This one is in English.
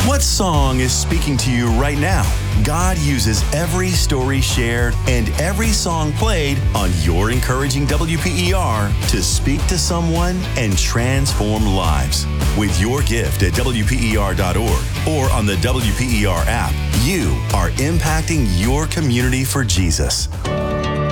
What song is speaking to you right now? God uses every story shared and every song played on your encouraging WPER to speak to someone and transform lives. With your gift at WPER.org or on the WPER app, you are impacting your community for Jesus.